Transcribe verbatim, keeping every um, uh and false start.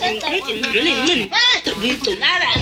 cái chuyện rửa liền mình tự nhiên tụi nó ra